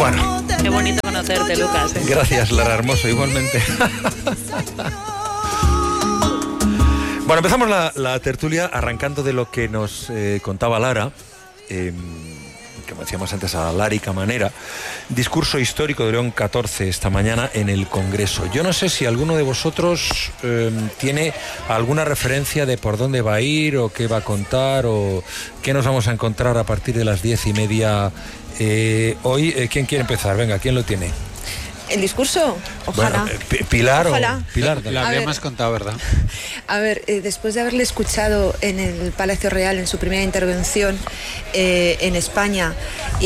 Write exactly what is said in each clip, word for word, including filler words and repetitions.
Bueno. Qué bonito conocerte, Lucas. ¿eh? Gracias, Lara, hermoso, igualmente. Bueno, empezamos la, la tertulia arrancando de lo que nos eh, contaba Lara, eh, como decíamos antes, a Lárica Manera, discurso histórico de León catorce esta mañana en el Congreso. Yo no sé si alguno de vosotros eh, tiene alguna referencia de por dónde va a ir o qué va a contar o qué nos vamos a encontrar a partir de las diez y media eh, hoy. Eh, ¿Quién quiere empezar? Venga, ¿quién lo tiene? ¿El discurso? Ojalá. Bueno, eh, Pilar Ojalá. o Pilar. La habíamos contado, ¿verdad? A ver, eh, después de haberle escuchado en el Palacio Real en su primera intervención eh, en España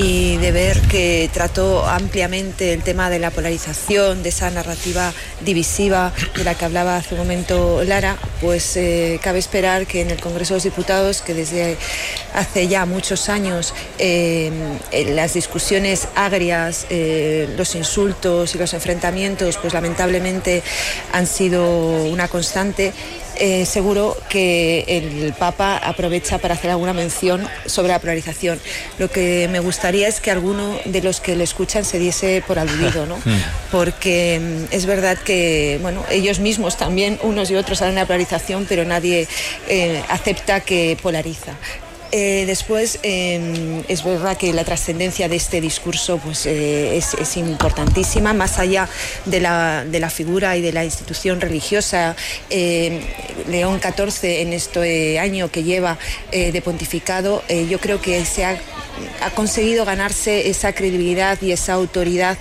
y de ver que trató ampliamente el tema de la polarización, de esa narrativa divisiva de la que hablaba hace un momento Lara, pues eh, cabe esperar que en el Congreso de los Diputados, que desde hace ya muchos años eh, en las discusiones agrias, eh, los insultos y los enfrentamientos, pues lamentablemente han sido una constante. Eh, seguro que el Papa aprovecha para hacer alguna mención sobre la polarización. Lo que me gustaría es que alguno de los que le escuchan se diese por aludido, ¿no? Porque mm, es verdad que, bueno, ellos mismos también, unos y otros, hablan de la polarización, pero nadie eh, acepta que polariza. Eh, después, eh, es verdad que la trascendencia de este discurso pues, eh, es, es importantísima, más allá de la, de la figura y de la institución religiosa. Eh, León catorce, en este año que lleva eh, de pontificado, eh, yo creo que se ha, ha conseguido ganarse esa credibilidad y esa autoridad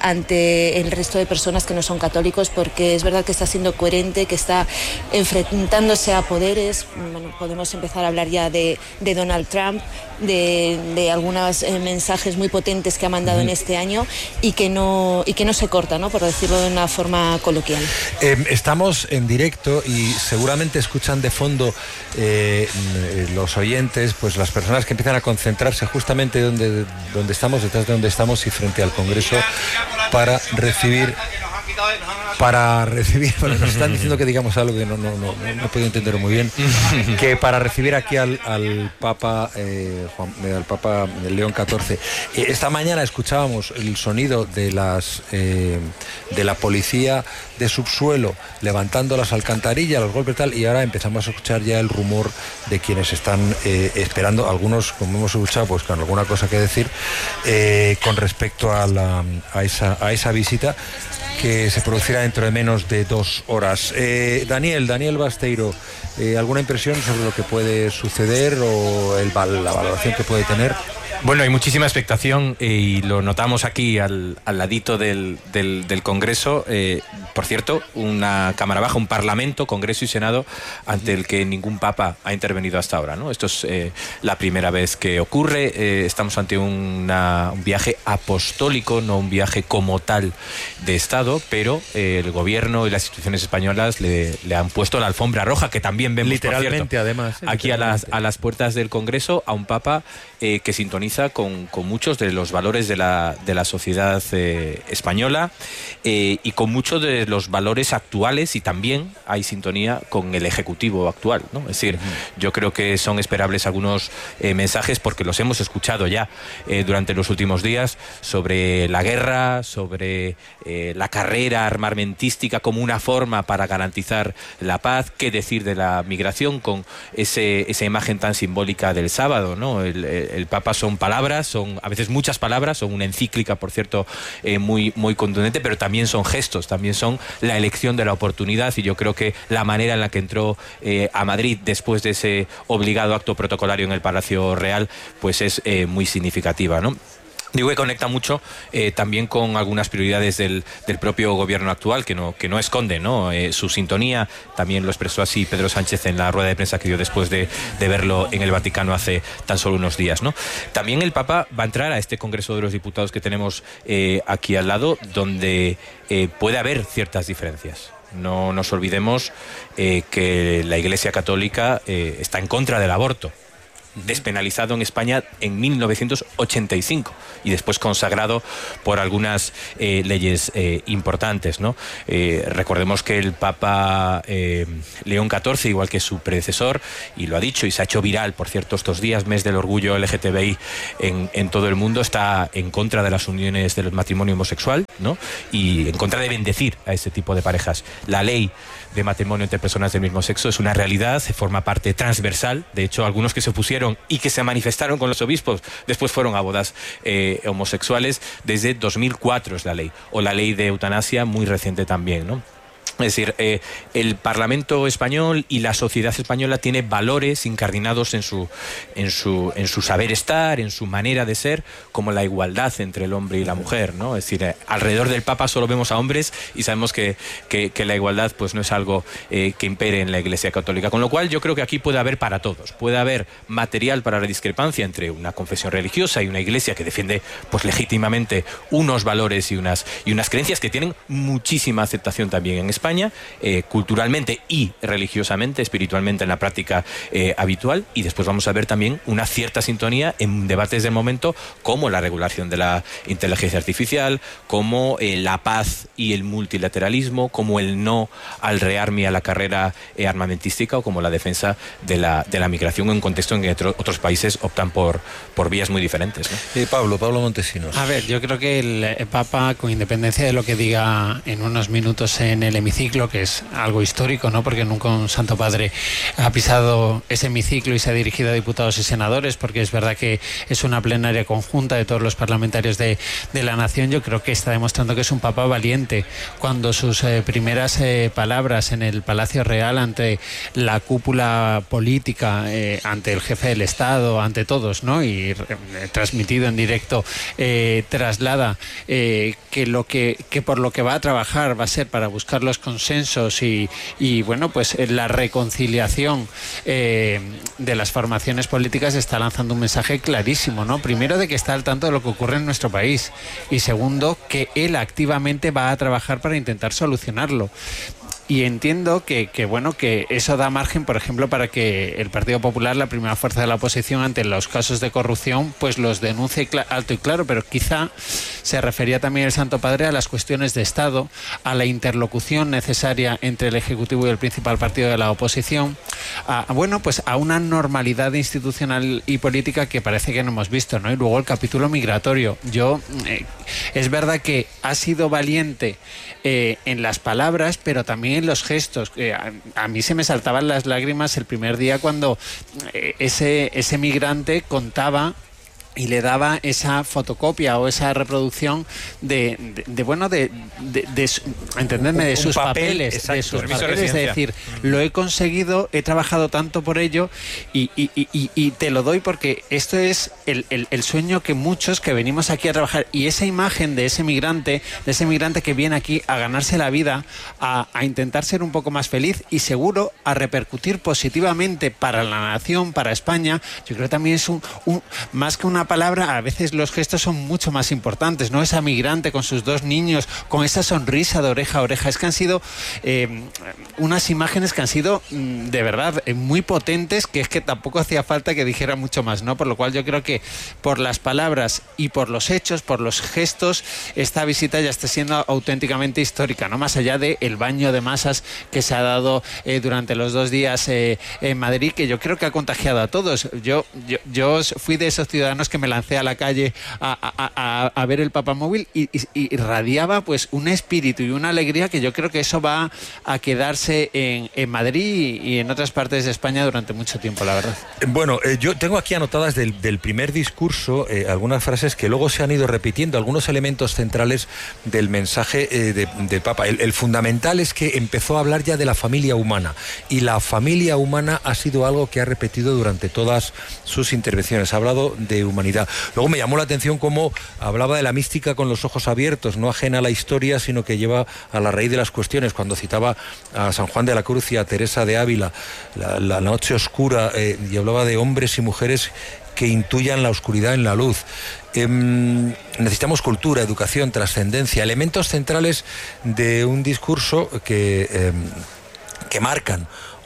ante el resto de personas que no son católicos, porque es verdad que está siendo coherente, que está enfrentándose a poderes. Bueno, podemos empezar a hablar ya de, de Donald Trump, de, de algunos eh, mensajes muy potentes que ha mandado en este año y que no y que no se corta, ¿no? Por decirlo de una forma coloquial. Eh, estamos en directo y seguramente escuchan de fondo eh, los oyentes, pues las personas que empiezan a concentrarse justamente donde, donde estamos, detrás de donde estamos y frente al Congreso para recibir para recibir, bueno, nos están diciendo que digamos algo que no no no no he podido entender muy bien, que para recibir aquí al, al Papa eh, Juan, al Papa León catorce. Eh, esta mañana escuchábamos el sonido de las eh, de la policía de subsuelo levantando las alcantarillas, los golpes tal, y ahora empezamos a escuchar ya el rumor de quienes están eh, esperando, algunos, como hemos escuchado, pues con alguna cosa que decir eh, con respecto a la a esa a esa visita que se producirá dentro de menos de dos horas. Eh, Daniel, Daniel Basteiro, eh, ¿alguna impresión sobre lo que puede suceder o el, la valoración que puede tener? Bueno, hay muchísima expectación eh, y lo notamos aquí al, al ladito del, del, del Congreso. Eh, por cierto, una Cámara Baja, un Parlamento, Congreso y Senado, ante el que ningún Papa ha intervenido hasta ahora, ¿no? Esto es eh, la primera vez que ocurre. Eh, estamos ante una, un viaje apostólico, no un viaje como tal de Estado, pero eh, el Gobierno y las instituciones españolas le, le han puesto la alfombra roja, que también vemos, literalmente, por cierto, además, eh, aquí literalmente. a las, a las puertas del Congreso, a un Papa eh, que sintoniza Con, con muchos de los valores de la, de la sociedad eh, española eh, y con muchos de los valores actuales, y también hay sintonía con el Ejecutivo actual, ¿no? Es decir, uh-huh. yo creo que son esperables algunos eh, mensajes, porque los hemos escuchado ya eh, durante los últimos días, sobre la guerra, sobre eh, la carrera armamentística como una forma para garantizar la paz. Qué decir de la migración, con ese, esa imagen tan simbólica del sábado, ¿no? El, el, el Papa son palabras, son a veces muchas palabras, son una encíclica, por cierto, eh, muy, muy contundente, pero también son gestos, también son la elección de la oportunidad, y yo creo que la manera en la que entró eh, a Madrid después de ese obligado acto protocolario en el Palacio Real, pues es eh, muy significativa, ¿no? Digo que conecta mucho eh, también con algunas prioridades del, del propio gobierno actual, que no, que no esconde, ¿no? Eh, su sintonía. También lo expresó así Pedro Sánchez en la rueda de prensa que dio después de, de verlo en el Vaticano hace tan solo unos días, ¿no? También el Papa va a entrar a este Congreso de los Diputados que tenemos eh, aquí al lado, donde eh, puede haber ciertas diferencias. No nos olvidemos eh, que la Iglesia Católica eh, está en contra del aborto. despenalizado en España en mil novecientos ochenta y cinco y después consagrado por algunas eh, leyes eh, importantes, ¿no? Eh, recordemos que el Papa eh, León catorce, igual que su predecesor, y lo ha dicho y se ha hecho viral, por cierto, estos días, mes del orgullo L G T B I en, en todo el mundo, está en contra de las uniones del matrimonio homosexual, ¿no? Y en contra de bendecir a ese tipo de parejas. La ley de matrimonio entre personas del mismo sexo es una realidad, se forma parte transversal. De hecho, algunos que se opusieron y que se manifestaron con los obispos después fueron a bodas eh, homosexuales. Desde dos mil cuatro es la ley, o la ley de eutanasia, muy reciente también, ¿no? Es decir, eh, el Parlamento español y la sociedad española tiene valores incardinados en su, en su, en su saber estar, en su manera de ser, como la igualdad entre el hombre y la mujer, ¿no? Es decir, eh, alrededor del Papa solo vemos a hombres y sabemos que, que, que la igualdad pues no es algo eh, que impere en la Iglesia Católica. Con lo cual yo creo que aquí puede haber para todos, puede haber material para la discrepancia entre una confesión religiosa y una Iglesia que defiende pues legítimamente unos valores y unas, y unas creencias que tienen muchísima aceptación también en España. Eh, culturalmente y religiosamente, espiritualmente en la práctica eh, habitual, y después vamos a ver también una cierta sintonía en debates del momento como la regulación de la inteligencia artificial, como eh, la paz y el multilateralismo, como el no al rearme a la carrera eh, armamentística, o como la defensa de la, de la migración en un contexto en que otro, otros países optan por, por vías muy diferentes, ¿no? Eh, Pablo, Pablo Montesinos. A ver, yo creo que el, el Papa, con independencia de lo que diga en unos minutos en el hemiciclo, que es algo histórico, ¿no? Porque nunca un Santo Padre ha pisado ese hemiciclo y se ha dirigido a diputados y senadores, porque es verdad que es una plenaria conjunta de todos los parlamentarios de, de la nación. Yo creo que está demostrando que es un Papa valiente, cuando sus eh, primeras eh, palabras en el Palacio Real ante la cúpula política, eh, ante el jefe del Estado, ante todos, ¿no? Y eh, transmitido en directo, eh, traslada eh, que lo que, que por lo que va a trabajar va a ser para buscar los consensos y, y bueno, pues la reconciliación eh, de las formaciones políticas. Está lanzando un mensaje clarísimo, ¿no? Primero, de que está al tanto de lo que ocurre en nuestro país, y segundo, que él activamente va a trabajar para intentar solucionarlo. Y entiendo que, que bueno que eso da margen, por ejemplo, para que el Partido Popular, la primera fuerza de la oposición, ante los casos de corrupción, pues los denuncie alto y claro. Pero quizá se refería también el Santo Padre a las cuestiones de Estado, a la interlocución necesaria entre el Ejecutivo y el principal partido de la oposición, a, bueno, pues a una normalidad institucional y política que parece que no hemos visto, ¿no? Y luego el capítulo migratorio. Yo eh, es verdad que ha sido valiente eh, en las palabras, pero también en los gestos. Eh, a, a mí se me saltaban las lágrimas el primer día cuando eh, ese, ese migrante contaba y le daba esa fotocopia o esa reproducción de, de, de bueno, de, de, de, de entenderme, de sus papel, papeles, exacto, de sus papeles, de decir, lo he conseguido, he trabajado tanto por ello y, y, y, y te lo doy porque esto es el, el, el sueño que muchos que venimos aquí a trabajar. Y esa imagen de ese migrante, de ese migrante que viene aquí a ganarse la vida, a, a intentar ser un poco más feliz y seguro a repercutir positivamente para la nación, para España, yo creo que también es un, un más que una palabra, a veces los gestos son mucho más importantes, ¿no? Esa migrante con sus dos niños, con esa sonrisa de oreja a oreja, es que han sido eh, unas imágenes que han sido mm, de verdad eh, muy potentes, que es que tampoco hacía falta que dijera mucho más, ¿no? Por lo cual yo creo que por las palabras y por los hechos, por los gestos, esta visita ya está siendo auténticamente histórica, ¿no? Más allá del baño de masas que se ha dado eh, durante los dos días eh, en Madrid, que yo creo que ha contagiado a todos. Yo, yo, yo fui de esos ciudadanos que me lancé a la calle a, a, a, a ver el Papamóvil y, y, y irradiaba pues un espíritu y una alegría que yo creo que eso va a quedarse en, en Madrid y en otras partes de España durante mucho tiempo, la verdad. Bueno, eh, yo tengo aquí anotadas del, del primer discurso eh, algunas frases que luego se han ido repitiendo, algunos elementos centrales del mensaje eh, de, del Papa. El, el fundamental es que empezó a hablar ya de la familia humana, y la familia humana ha sido algo que ha repetido durante todas sus intervenciones. Ha hablado de humanidad. Luego me llamó la atención cómo hablaba de la mística con los ojos abiertos, no ajena a la historia, sino que lleva a la raíz de las cuestiones. Cuando citaba a San Juan de la Cruz y a Teresa de Ávila, la, la noche oscura, eh, y hablaba de hombres y mujeres que intuyan la oscuridad en la luz. Eh, necesitamos cultura, educación, trascendencia, elementos centrales de un discurso que, eh, que marcan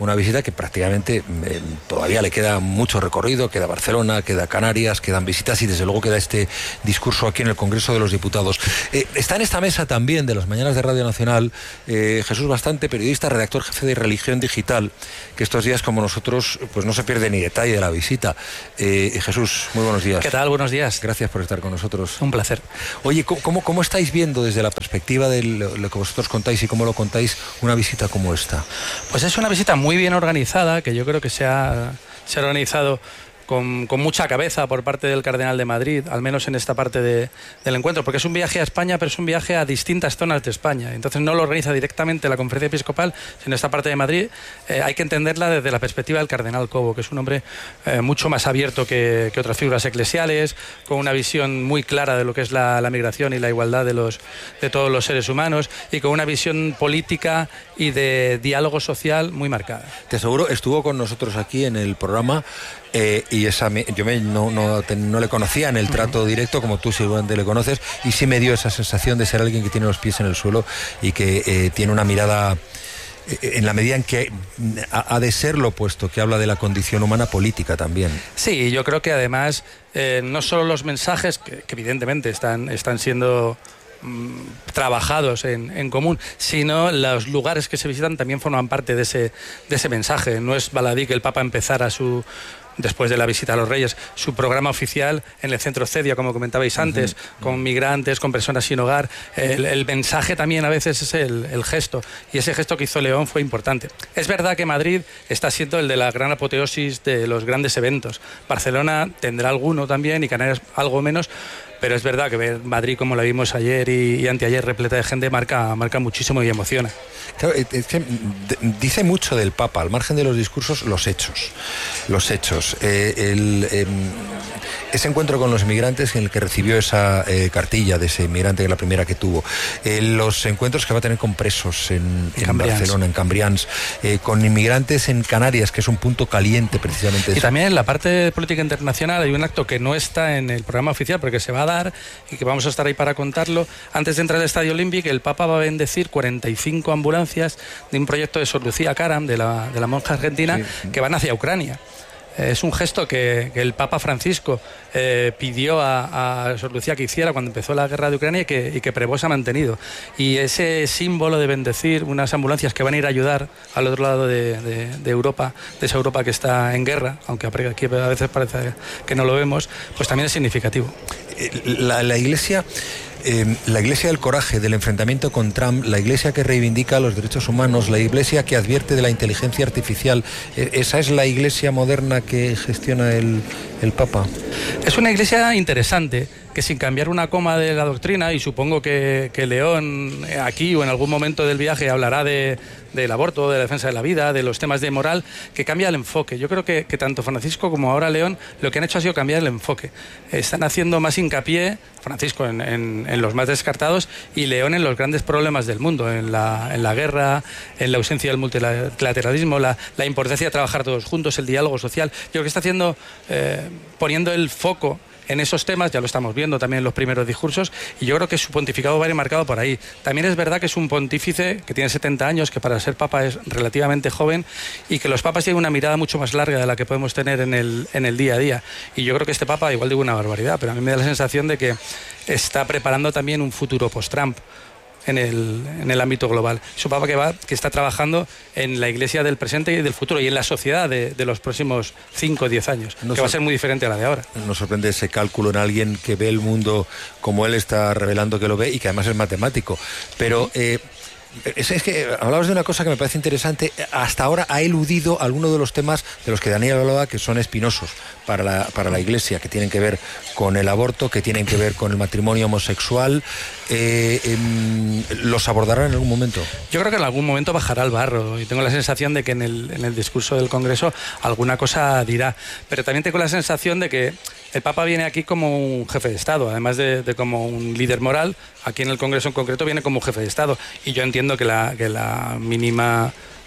una visita que prácticamente eh, todavía le queda mucho recorrido, queda Barcelona, queda Canarias, quedan visitas y desde luego queda este discurso aquí en el Congreso de los Diputados. Eh, está en esta mesa también de las mañanas de Radio Nacional eh, Jesús Bastante, periodista, redactor jefe de Religión Digital, que estos días como nosotros pues no se pierde ni detalle de la visita. Eh, Jesús, muy buenos días. ¿Qué tal? Buenos días. Gracias por estar con nosotros. Un placer. Oye, ¿cómo, cómo estáis viendo desde la perspectiva de lo, lo que vosotros contáis y cómo lo contáis una visita como esta? Pues es una visita muy bien organizada, que yo creo que se ha, se ha organizado Con, con mucha cabeza por parte del Cardenal de Madrid, al menos en esta parte de, del encuentro, porque es un viaje a España, pero es un viaje a distintas zonas de España. Entonces no lo organiza directamente la Conferencia Episcopal, sino esta parte de Madrid. Eh, hay que entenderla desde la perspectiva del Cardenal Cobo, que es un hombre eh, mucho más abierto que, que otras figuras eclesiales, con una visión muy clara de lo que es la, la migración y la igualdad de, los, de todos los seres humanos, y con una visión política y de diálogo social muy marcada. Te aseguro, estuvo con nosotros aquí en el programa. Eh, y esa me, yo me, no, no, te, no le conocía en el trato directo, como tú seguramente le conoces, y sí me dio esa sensación de ser alguien que tiene los pies en el suelo y que eh, tiene una mirada, eh, en la medida en que ha, ha de serlo, puesto que habla de la condición humana política también. Sí, yo creo que además eh, no solo los mensajes, que, que evidentemente están, están siendo trabajados en, en común, sino los lugares que se visitan también forman parte de ese, de ese mensaje. No es baladí que el Papa empezara su, después de la visita a los Reyes, su programa oficial en el Centro Cedia, como comentabais antes, uh-huh. con migrantes, con personas sin hogar. El, el mensaje también a veces es el, el gesto, y ese gesto que hizo León fue importante. Es verdad que Madrid está siendo el de la gran apoteosis de los grandes eventos. Barcelona tendrá alguno también y Canarias algo menos, pero es verdad que ver Madrid como la vimos ayer y, y anteayer repleta de gente marca, marca muchísimo y emociona. Claro, es que dice mucho del Papa, al margen de los discursos, los hechos. Los hechos. Eh, el, eh, ese encuentro con los inmigrantes en el que recibió esa eh, cartilla de ese inmigrante, que es la primera que tuvo. Eh, los encuentros que va a tener con presos en, en Barcelona, en Cambrians, eh, con inmigrantes en Canarias, que es un punto caliente precisamente. Y eso. También en la parte de política internacional hay un acto que no está en el programa oficial, porque se va a dar y que vamos a estar ahí para contarlo. Antes de entrar al Estadio Olímpico, el Papa va a bendecir cuarenta y cinco ambulancias de un proyecto de Sor Lucía Caram, de la, de la monja argentina, sí. que van hacia Ucrania. Es un gesto que, que el Papa Francisco eh, pidió a, a Sor Lucía que hiciera cuando empezó la guerra de Ucrania y que, y que Prevost ha mantenido. Y ese símbolo de bendecir unas ambulancias que van a ir a ayudar al otro lado de, de, de Europa, de esa Europa que está en guerra, aunque aquí a veces parece que no lo vemos, pues también es significativo. La, la Iglesia... Eh, la Iglesia del coraje, del enfrentamiento con Trump, la Iglesia que reivindica los derechos humanos, la Iglesia que advierte de la inteligencia artificial, eh, ¿esa es la Iglesia moderna que gestiona el, el Papa? Es una Iglesia interesante, que sin cambiar una coma de la doctrina, y supongo que, que León aquí o en algún momento del viaje hablará de, del aborto, de la defensa de la vida, de los temas de moral, que cambia el enfoque. Yo creo que, que tanto Francisco como ahora León lo que han hecho ha sido cambiar el enfoque. Están haciendo más hincapié, Francisco en, en, en los más descartados y León en los grandes problemas del mundo, en la, en la guerra, en la ausencia del multilateralismo, la, la importancia de trabajar todos juntos, el diálogo social. Yo creo que está haciendo, eh, poniendo el foco en esos temas, ya lo estamos viendo también en los primeros discursos, y yo creo que su pontificado va a ir marcado por ahí. También es verdad que es un pontífice que tiene setenta años, que para ser papa es relativamente joven, y que los papas tienen una mirada mucho más larga de la que podemos tener en el, en el día a día. Y yo creo que este papa, igual digo una barbaridad, pero a mí me da la sensación de que está preparando también un futuro post-Trump en el, en el ámbito global. Es un papa que, va, que está trabajando en la iglesia del presente y del futuro, y en la sociedad de, de los próximos cinco o diez años, nos que va a ser muy diferente a la de ahora. Nos sorprende ese cálculo en alguien que ve el mundo como él está revelando que lo ve, y que además es matemático. Pero... Eh, Es, es que hablabas de una cosa que me parece interesante. Hasta ahora ha eludido algunos de los temas de los que Daniel hablaba, que son espinosos para la, para la Iglesia, que tienen que ver con el aborto, que tienen que ver con el matrimonio homosexual. Eh, eh, ¿Los abordará en algún momento? Yo creo que en algún momento bajará al barro, y tengo la sensación de que en el, en el discurso del Congreso alguna cosa dirá. Pero también tengo la sensación de que el Papa viene aquí como un jefe de Estado, además de, de como un líder moral. Aquí en el Congreso en concreto viene como jefe de Estado, y yo entiendo que la, que la mínima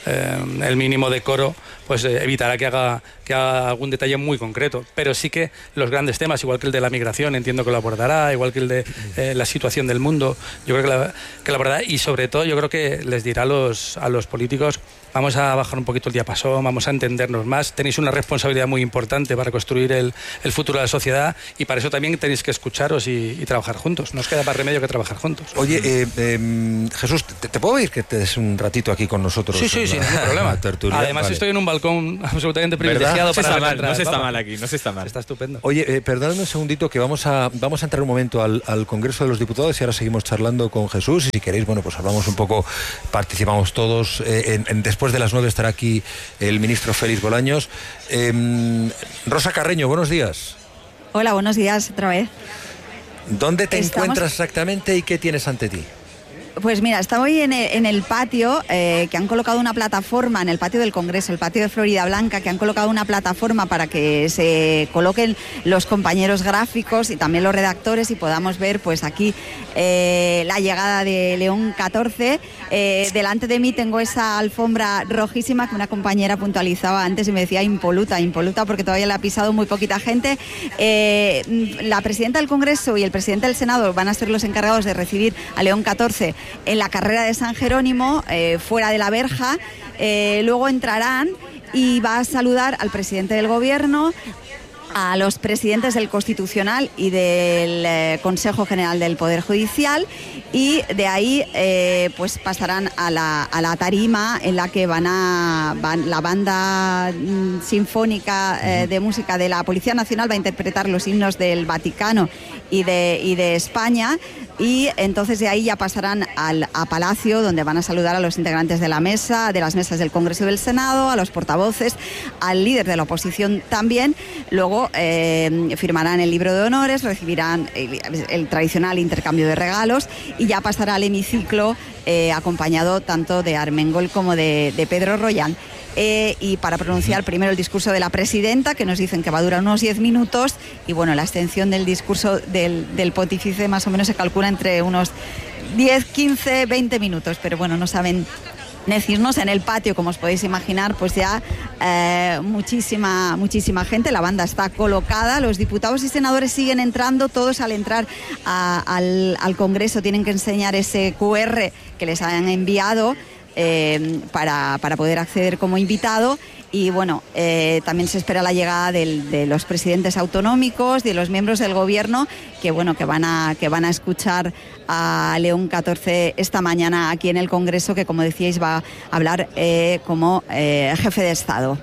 eh, el mínimo decoro, pues eh, evitará que haga, que haga algún detalle muy concreto. Pero sí que los grandes temas, igual que el de la migración, entiendo que lo abordará, igual que el de eh, la situación del mundo, yo creo que, la, que lo abordará, y sobre todo yo creo que les dirá a los, a los políticos: vamos a bajar un poquito el diapasón, vamos a entendernos más, tenéis una responsabilidad muy importante para construir el, el futuro de la sociedad, y para eso también tenéis que escucharos y, y trabajar juntos. No os queda más remedio que trabajar juntos. Oye, eh, eh, Jesús, ¿te, ¿te puedo pedir que te des un ratito aquí con nosotros? Sí, sí, sin ningún problema. Además, vale. Estoy en un balcón absolutamente privilegiado. No se para está mal, entrar, no se está vamos. mal aquí, no se está mal. Está estupendo. Oye, eh, perdóname un segundito, que vamos a, vamos a entrar un momento al, al Congreso de los Diputados y ahora seguimos charlando con Jesús, y si queréis, bueno, pues hablamos un poco, participamos todos. Eh, en, en, después de las nueve estará aquí el ministro Félix Bolaños. Eh, Rosa Carreño, buenos días. Hola, buenos días otra vez. ¿Dónde te Estamos... encuentras exactamente y qué tienes ante ti? Pues mira, estoy en el, en el patio, eh, que han colocado una plataforma, en el patio del Congreso, el patio de Florida Blanca, que han colocado una plataforma para que se coloquen los compañeros gráficos y también los redactores, y podamos ver pues aquí eh, la llegada de León catorce. Eh, delante de mí tengo esa alfombra rojísima que una compañera puntualizaba antes y me decía impoluta, impoluta porque todavía la ha pisado muy poquita gente. Eh, la presidenta del Congreso y el presidente del Senado van a ser los encargados de recibir a León catorce en la carrera de San Jerónimo, eh, fuera de la verja. Eh, luego entrarán y va a saludar al presidente del Gobierno, a los presidentes del Constitucional y del eh, Consejo General del Poder Judicial, y de ahí eh, pues pasarán a la, a la tarima en la que van a van, la banda mm, sinfónica eh, de música de la Policía Nacional va a interpretar los himnos del Vaticano y de, y de España, y entonces de ahí ya pasarán al, a Palacio, donde van a saludar a los integrantes de la mesa, de las mesas del Congreso y del Senado, a los portavoces, al líder de la oposición también. Luego eh, firmarán el libro de honores, recibirán el, el tradicional intercambio de regalos, y ya pasará al hemiciclo eh, acompañado tanto de Armengol como de, de Pedro Rollán. Eh, y para pronunciar primero el discurso de la presidenta, que nos dicen que va a durar unos diez minutos, y bueno, la extensión del discurso del, del pontífice más o menos se calcula entre unos diez, quince, veinte minutos, pero bueno, no saben decirnos. En el patio, como os podéis imaginar, pues ya eh, muchísima, muchísima gente, la banda está colocada, los diputados y senadores siguen entrando, todos al entrar a, al, al Congreso tienen que enseñar ese cu erre que les han enviado Eh, para, para poder acceder como invitado. Y bueno, eh, también se espera la llegada del, de los presidentes autonómicos, de los miembros del gobierno, que bueno, que van a, que van a escuchar a León catorce esta mañana aquí en el Congreso, que como decíais va a hablar eh, como eh, jefe de Estado.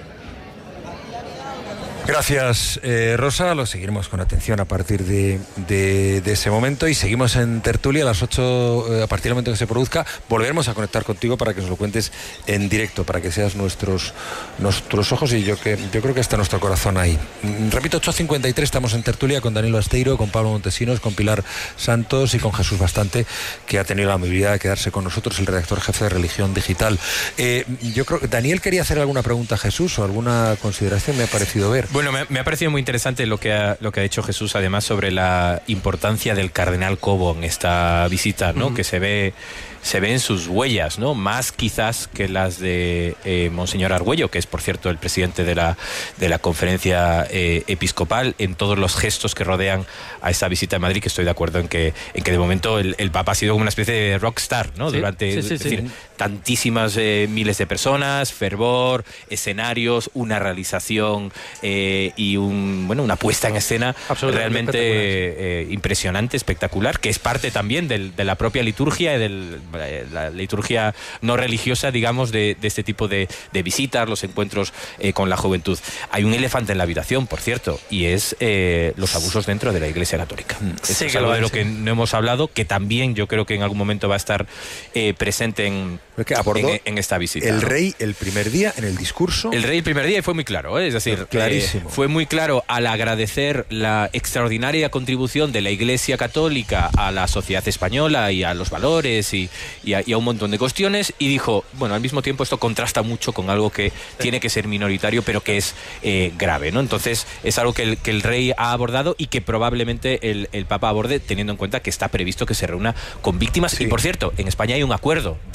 Gracias, eh, Rosa. Lo seguiremos con atención a partir de, de, de ese momento, y seguimos en tertulia a las ocho, eh, a partir del momento que se produzca. Volveremos a conectar contigo para que nos lo cuentes en directo, para que seas nuestros, nuestros ojos, y yo, que, yo creo que está nuestro corazón ahí. Mm, repito, ocho cincuenta y tres, estamos en tertulia con Daniel Basteiro, con Pablo Montesinos, con Pilar Santos y con Jesús Bastante, que ha tenido la amabilidad de quedarse con nosotros, el redactor jefe de Religión Digital. Eh, yo creo que Daniel quería hacer alguna pregunta a Jesús o alguna consideración, me ha parecido ver. Bueno, me, me ha parecido muy interesante lo que ha, lo que ha dicho Jesús, además, sobre la importancia del cardenal Cobo en esta visita, ¿no? Uh-huh. Que se ve, se ven sus huellas, ¿no? Más quizás que las de eh, Monseñor Argüello, que es, por cierto, el presidente de la, de la conferencia eh, episcopal, en todos los gestos que rodean a esta visita a Madrid, que estoy de acuerdo en que, en que de momento el, el Papa ha sido como una especie de rockstar, ¿no? Sí, durante, sí, sí, es decir, sí. tantísimas eh, miles de personas, fervor, escenarios, una realización eh, y un, bueno, una puesta en escena realmente eh, impresionante, espectacular, que es parte también del, de la propia liturgia y de la liturgia no religiosa, digamos, de, de este tipo de, de visitas, los encuentros eh, con la juventud. Hay un elefante en la habitación, por cierto, y es eh, los abusos dentro de la Iglesia Católica. Sí, Eso es algo de lo que no hemos hablado, que también yo creo que en algún momento va a estar eh, presente en, en, en esta visita. El ¿no? rey el primer día en el discurso. El rey el primer día, y fue muy claro, ¿eh? Es decir, clarísimo. Eh, fue muy claro al agradecer la extraordinaria contribución de la Iglesia Católica a la sociedad española y a los valores y, y, a, y a un montón de cuestiones, y dijo, bueno, al mismo tiempo esto contrasta mucho con algo que sí. tiene que ser minoritario, pero que es eh, grave, ¿no? Entonces es algo que el, que el rey ha abordado y que probablemente el, el Papa aborde, teniendo en cuenta que está previsto que se reúna con víctimas. Sí. Y por cierto, en España hay un acuerdo de, de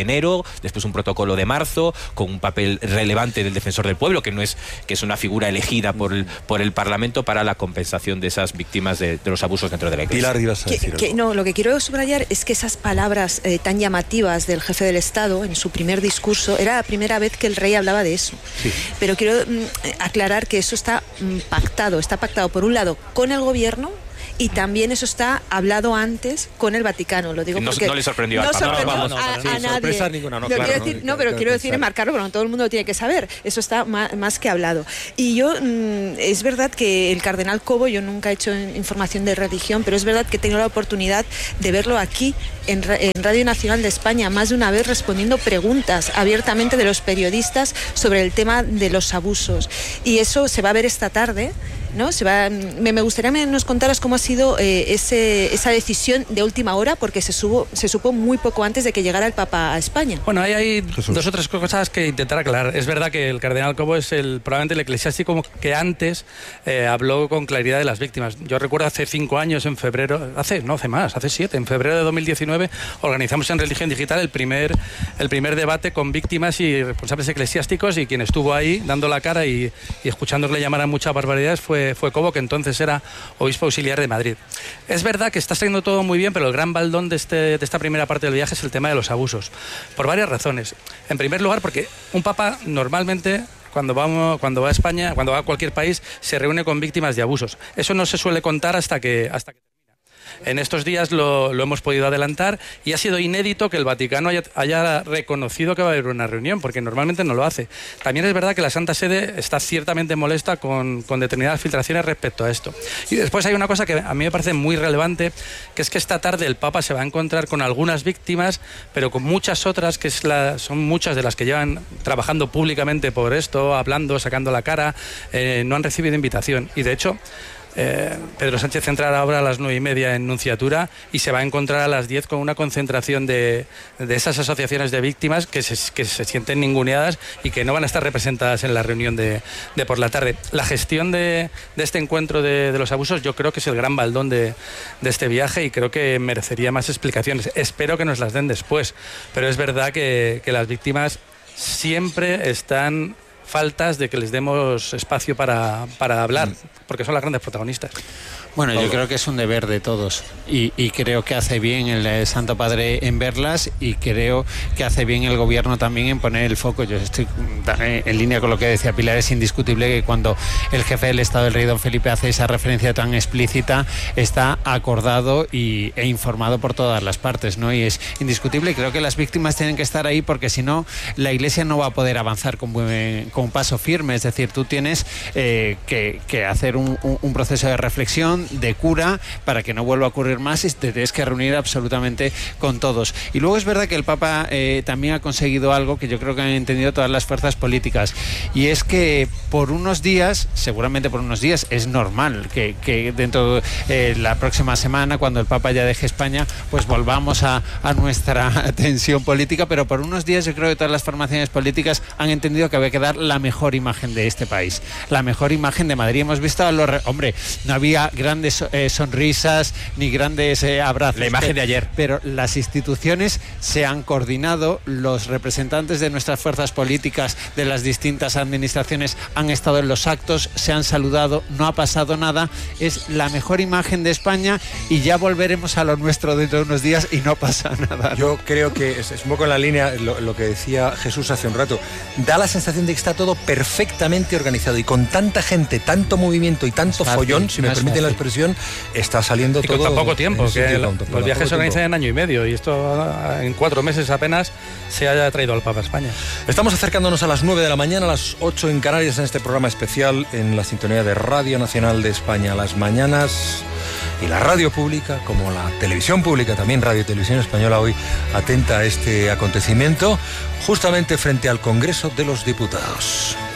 enero, después un protocolo de marzo, con un papel relevante del defensor del pueblo, que no es, que es una figura elegida por el, por el Parlamento para la compensación de esas víctimas de, de los abusos dentro de la Iglesia. Pilar, ibas a decir que, que, no, lo que quiero subrayar es que esas palabras eh, tan llamativas del jefe del Estado en su primer discurso, era la primera vez que el rey hablaba de eso. Sí. Pero quiero mm, aclarar que eso está mm, pactado, está pactado por un lado con el gobierno, y también eso está hablado antes con el Vaticano. Lo digo no, porque no le sorprendió, no al sorprendió no, a, no, a, sí, a nadie. Ninguna, no, no, claro, decir, no, no, pero que, quiero que decir, enmarcarlo, porque no todo el mundo tiene que saber. Eso está más, más que hablado. Y yo, mmm, es verdad que el cardenal Cobo, yo nunca he hecho información de religión, pero es verdad que tengo la oportunidad de verlo aquí en, en Radio Nacional de España más de una vez respondiendo preguntas abiertamente de los periodistas sobre el tema de los abusos. Y eso se va a ver esta tarde, ¿no? Se va, me, me gustaría que nos contaras cómo ha sido eh, ese, esa decisión de última hora, porque se, subo, se supo muy poco antes de que llegara el Papa a España. Bueno, ahí hay Jesús. dos o tres cosas que intentar aclarar. Es verdad que el cardenal Cobo es el, probablemente el eclesiástico que antes eh, habló con claridad de las víctimas. Yo recuerdo hace cinco años, en febrero, hace, no hace más, hace siete, en febrero de dos mil diecinueve, organizamos en Religión Digital el primer, el primer debate con víctimas y responsables eclesiásticos, y quien estuvo ahí dando la cara y, y escuchándole llamar a muchas barbaridades fue fue Cobo, que entonces era obispo auxiliar de Madrid. Es verdad que está saliendo todo muy bien, pero el gran baldón de, este, de esta primera parte del viaje es el tema de los abusos, por varias razones. En primer lugar, porque un papa normalmente, cuando vamos, cuando va a España, cuando va a cualquier país, se reúne con víctimas de abusos. Eso no se suele contar hasta que hasta que En estos días lo, lo hemos podido adelantar, y ha sido inédito que el Vaticano haya, haya reconocido que va a haber una reunión, porque normalmente no lo hace. También es verdad que la Santa Sede está ciertamente molesta con, con determinadas filtraciones respecto a esto. Y después hay una cosa que a mí me parece muy relevante, que es que esta tarde el Papa se va a encontrar con algunas víctimas, pero con muchas otras, que es la, son muchas de las que llevan trabajando públicamente por esto, hablando, sacando la cara, eh, no han recibido invitación. Y de hecho, Eh, Pedro Sánchez entrará ahora a las nueve y media en Nunciatura y se va a encontrar a las diez con una concentración de, de esas asociaciones de víctimas que se, que se sienten ninguneadas y que no van a estar representadas en la reunión de, de por la tarde. La gestión de, de este encuentro de, de los abusos yo creo que es el gran baldón de, de este viaje, y creo que merecería más explicaciones. Espero que nos las den después, pero es verdad que, que las víctimas siempre están faltas de que les demos espacio para, para hablar, porque son las grandes protagonistas. Bueno, yo creo que es un deber de todos, y, y creo que hace bien el Santo Padre en verlas, y creo que hace bien el gobierno también en poner el foco. Yo estoy en línea con lo que decía Pilar. Es indiscutible que cuando el jefe del Estado, el rey don Felipe, hace esa referencia tan explícita, está acordado y, e informado por todas las partes, ¿no? Y es indiscutible. Creo que las víctimas tienen que estar ahí, porque si no, la Iglesia no va a poder avanzar con, buen, con un paso firme. Es decir, tú tienes eh, que, que hacer un, un, un proceso de reflexión, de cura, para que no vuelva a ocurrir más, y te tienes que reunir absolutamente con todos. Y luego es verdad que el Papa eh, también ha conseguido algo que yo creo que han entendido todas las fuerzas políticas, y es que por unos días, seguramente por unos días, es normal que, que dentro de eh, la próxima semana, cuando el Papa ya deje España, pues volvamos a, a nuestra tensión política, pero por unos días yo creo que todas las formaciones políticas han entendido que había que dar la mejor imagen de este país, la mejor imagen de Madrid. Hemos visto a los... Hombre, no había grandes eh, sonrisas ni grandes eh, abrazos. La imagen pero, de ayer. Pero las instituciones se han coordinado, los representantes de nuestras fuerzas políticas de las distintas administraciones han estado en los actos, se han saludado, no ha pasado nada. Es la mejor imagen de España, y ya volveremos a lo nuestro dentro de unos días y no pasa nada, ¿no? Yo creo que es, es un poco en la línea lo, lo que decía Jesús hace un rato. Da la sensación de que está todo perfectamente organizado, y con tanta gente, tanto movimiento y tanto fácil, follón, si me permiten la expresión, está saliendo y todo... con tan poco tiempo, que sí, el, con, los viajes se organizan en año y medio, y esto en cuatro meses apenas se haya traído al Papa a España. Estamos acercándonos a las nueve de la mañana, a las ocho en Canarias, en este programa especial en la sintonía de Radio Nacional de España. Las mañanas y la radio pública, como la televisión pública, también Radio y Televisión Española, hoy atenta a este acontecimiento, justamente frente al Congreso de los Diputados.